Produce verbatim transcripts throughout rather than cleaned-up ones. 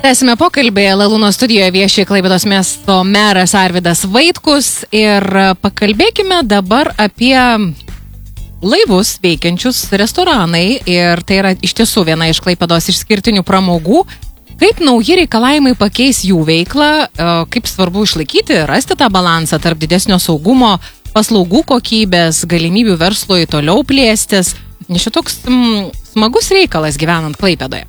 Tęsime pokalbį. Lalūno studijoje vieši Klaipėdos miesto meras Arvydas Vaitkus ir pakalbėkime dabar apie laivus veikiančius restoranai ir tai yra iš tiesų viena iš Klaipėdos išskirtinių pramogų. Kaip nauji reikalavimai pakeis jų veiklą, kaip svarbu išlaikyti, rasti tą balansą tarp didesnio saugumo, paslaugų kokybės, galimybių verslui toliau plėstis. Nes čia toks mm, smagus reikalas gyvenant Klaipėdoje.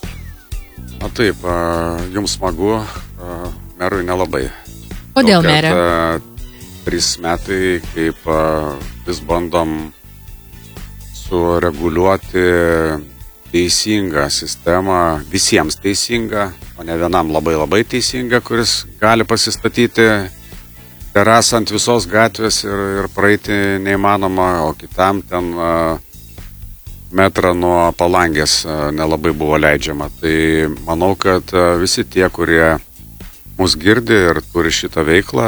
Na taip, jums smagu, merui nelabai. Kodėl, merė? Trys metai, kaip vis bandom sureguliuoti teisingą sistemą, visiems teisingą, o ne vienam labai labai teisingą, kuris gali pasistatyti terasą ant visos gatvės ir, ir praeiti neįmanoma, o kitam ten metrą nuo palangės nelabai buvo leidžiama. Tai manau, kad visi tie, kurie mus girdi ir turi šitą veiklą,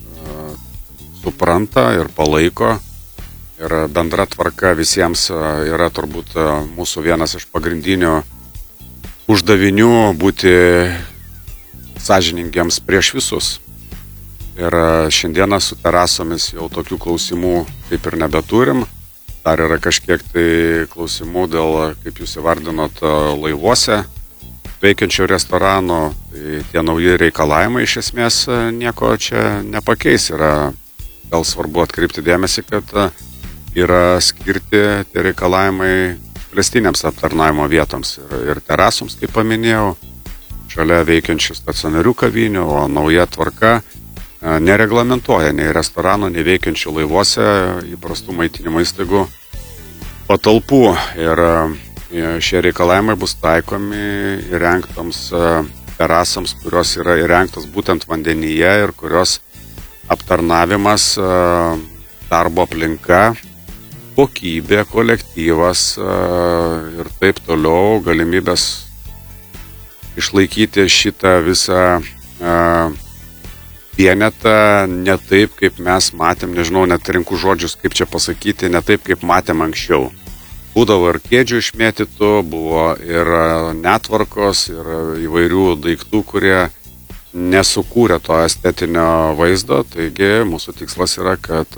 supranta ir palaiko. Ir bendra tvarka visiems yra turbūt mūsų vienas iš pagrindinių uždavinių būti sąžiningiams prieš visus. Ir šiandieną su terasomis jau tokių klausimų kaip ir nebeturim. Dar yra kažkiek tai klausimų dėl, kaip jūs įvardinot, laivuose veikiančių restoranų. Tai tie nauji reikalavimai iš esmės nieko čia nepakeis. Yra gal svarbu atkreipti dėmesį, kad yra skirti tie reikalavimai plėstiniams aptarnavimo vietoms ir, ir terasoms, kaip paminėjau, šalia veikiančių stacionarių kavinių, o nauja tvarka nereglamentuoja nei restoranų, nei veikiančių laivuose įprastų maitinimo įstaigų patalpų. Ir šie reikalavimai bus taikomi įrengtoms terasams, kurios yra įrengtos būtent vandenyje ir kurios aptarnavimas, darbo aplinka, kokybė, kolektyvas ir taip toliau, galimybės išlaikyti šitą visą vienetą ne taip, kaip mes matėm, nežinau, net rinku žodžius, kaip čia pasakyti, ne taip, kaip matėm anksčiau. Būdavo ir kėdžių išmėtytų, buvo ir netvarkos, ir įvairių daiktų, kurie nesukūrė to estetinio vaizdo, taigi mūsų tikslas yra, kad,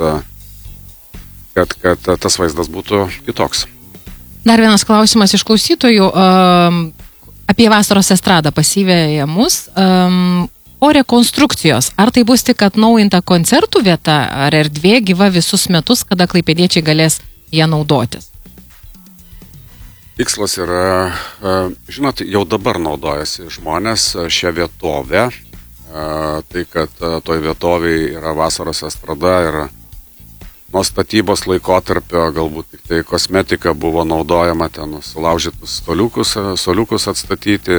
kad, kad tas vaizdas būtų kitoks. Dar vienas klausimas iš klausytojų um, apie vasaros estradą pasiveja mus. Um, O rekonstrukcijos, ar tai bus tik atnaujinta koncertų vieta, ar erdvė gyva visus metus, kada klaipėdiečiai galės ją naudotis? Tikslas yra, žinot, jau dabar naudojasi žmonės šią vietovę, tai kad toj vietovėje yra vasaros estrada ir nuo statybos laikotarpio galbūt tik tai kosmetika buvo naudojama, ten sulaužytus stoliukus, soliukus atstatyti,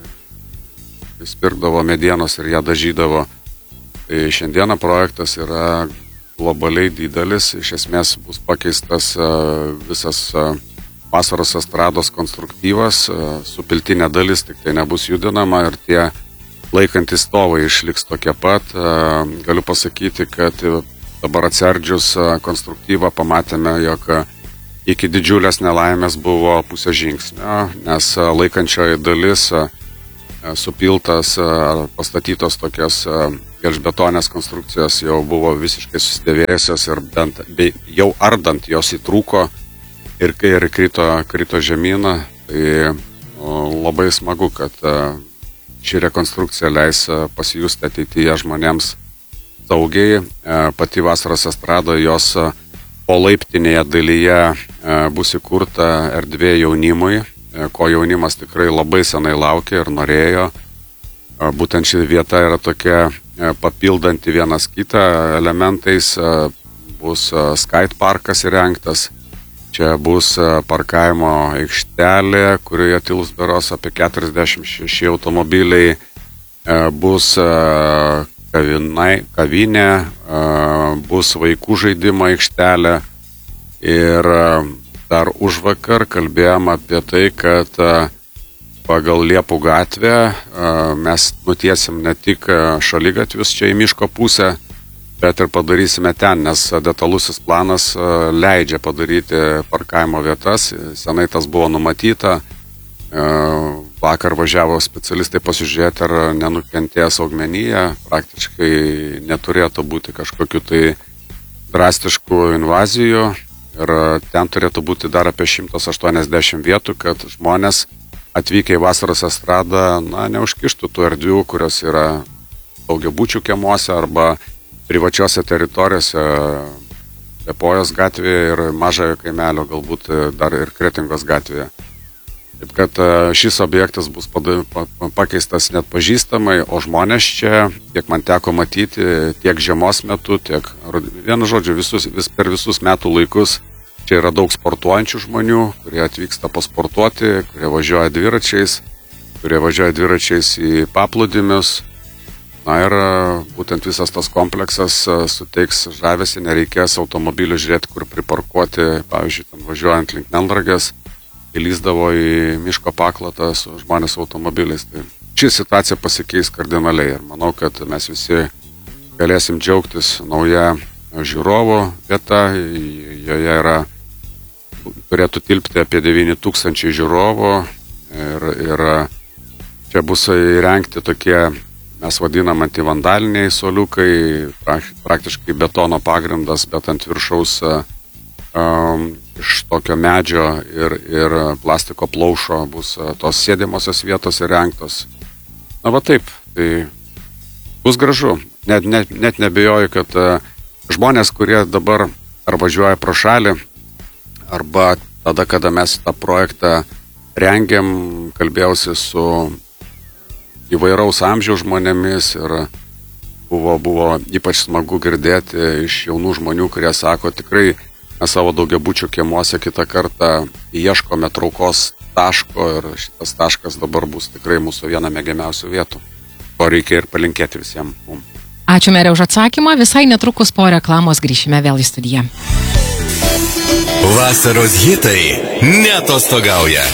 jis pirkdavo medienos ir ją dažydavo. Tai šiandieną projektas yra globaliai didelis, iš esmės bus pakeistas visas vasaros estrados konstruktyvas, supiltinė dalis tik tai nebus judinama ir tie laikantys stovai išliks tokie pat. Galiu pasakyti, kad dabar atsardžius konstruktyvą pamatėme, jog iki didžiulės nelaimės buvo pusė žingsnio, nes laikančioji dalis supiltas, pastatytos tokios gelžbetonės konstrukcijos jau buvo visiškai susidėvėjusios ir bent, jau ardant jos įtrūko ir kai ir krito, krito žemyną. Tai labai smagu, kad ši rekonstrukcija leis pasijusti ateityje žmonėms saugiai. Pati vasaros estrada, jos po laiptinėje dalyje bus įkurta erdvė jaunimui, ko jaunimas tikrai labai senai laukia ir norėjo. Būtent ši vieta yra tokia papildanti vienas kitą elementais. Bus skate parkas įrengtas. Čia bus parkavimo aikštelė, kurioje tilps beros apie keturiasdešimt šeši automobiliai. Bus kavinai, kavinė, bus vaikų žaidimo aikštelė ir dar užvakar kalbėjom apie tai, kad pagal Liepų gatvę mes nutiesim ne tik šaligatvius čia į miško pusę, bet ir padarysime ten, nes detalusis planas leidžia padaryti parkavimo vietas. Senai tas buvo numatyta. vakar važiavo specialistai pasižiūrėti, ar nenukentės augmenija. Praktiškai neturėtų būti kažkokių tai drastiškų invazijų ir ten turėtų būti dar apie šimtas aštuoniasdešimt vietų, kad žmonės atvykę į vasaros estradą, na, neužkištų tų erdvių, kurios yra daugiabučių kiemuose arba privačiose teritorijose, Liepojos gatvėje ir Mažojo kaimelio, galbūt dar ir Kretingos gatvėje. Taip kad šis objektas bus pakeistas net pažįstamai, o žmonės čia, tiek man teko matyti, tiek žiemos metu, tiek, vienu žodžiu, visus, vis per visus metų laikus, čia yra daug sportuojančių žmonių, kurie atvyksta pasportuoti, kurie važiuoja dviračiais, kurie važiuoja dviračiais į paplūdimius. Na ir būtent visas tas kompleksas suteiks žavesį, nereikės automobilių žiūrėti, kur priparkuoti, pavyzdžiui, ten važiuojant link Melnragės, įlysdavo į miško paklatą su žmonės automobiliais. Tai ši situacija pasikeis kardinaliai ir manau, kad mes visi galėsim džiaugtis nauja žiūrovų vieta. Joje yra, turėtų tilpti apie devyni tūkstančiai žiūrovų ir, ir čia bus įrengti tokie, mes vadinam, antivandaliniai suoliukai, praktiškai betono pagrindas, bet ant viršaus um, iš tokio medžio ir, ir plastiko plaušo bus tos sėdimosios vietos įrengtos. Na va taip, tai bus gražu. Net, net, net nebejoju, kad uh, žmonės, kurie dabar ar važiuoja pro šalį, arba tada, kada mes tą projektą rengiam, kalbėjausi su įvairaus amžiaus žmonėmis ir buvo, buvo ypač smagu girdėti iš jaunų žmonių, kurie sako, tikrai mes savo daugiabučių kiemuose kitą kartą ieškome traukos taško ir šitas taškas dabar bus tikrai mūsų viena mėgiamiausių vietų. To reikia ir palinkėti visiems mums. Ačiū mere už atsakymą, visai netrukus po reklamos grįšime vėl į studiją. Vasaros hitai neatostogauja.